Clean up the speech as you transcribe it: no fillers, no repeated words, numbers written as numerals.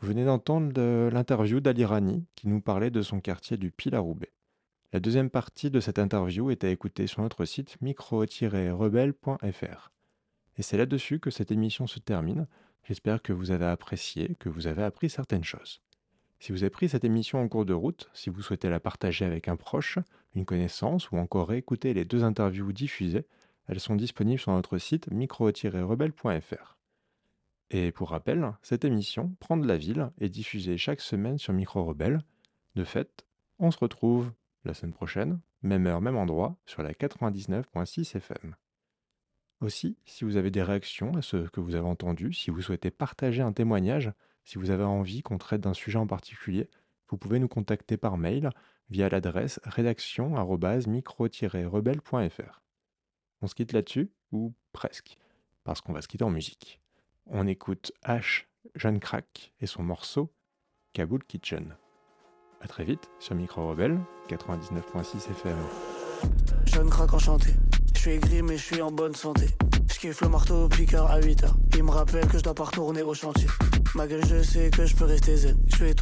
Vous venez d'entendre l'interview d'Ali Rani qui nous parlait de son quartier du Pile à Roubaix. La deuxième partie de cette interview est à écouter sur notre site micro-rebelle.fr. Et c'est là-dessus que cette émission se termine. J'espère que vous avez apprécié, que vous avez appris certaines choses. Si vous avez pris cette émission en cours de route, si vous souhaitez la partager avec un proche, une connaissance ou encore écouter les deux interviews diffusées, elles sont disponibles sur notre site micro-rebelle.fr. Et pour rappel, cette émission, Prendre la ville, est diffusée chaque semaine sur Micro Rebelle. De fait, on se retrouve la semaine prochaine, même heure, même endroit, sur la 99.6 FM. Aussi, si vous avez des réactions à ce que vous avez entendu, si vous souhaitez partager un témoignage, si vous avez envie qu'on traite d'un sujet en particulier, vous pouvez nous contacter par mail via l'adresse rédaction@micro-rebelle.fr. On se quitte là-dessus, ou presque, parce qu'on va se quitter en musique. On écoute H, Jeune Crack et son morceau Kaboul Kitchen. A très vite sur Micro Rebelle 99.6 FM. Jeune crack enchanté, je suis aigri mais je suis en bonne santé. Je kiffe le marteau au piqueur à 8h. Il me rappelle que je dois pas retourner au chantier. Malgré je sais que je peux rester zen. Je fais tout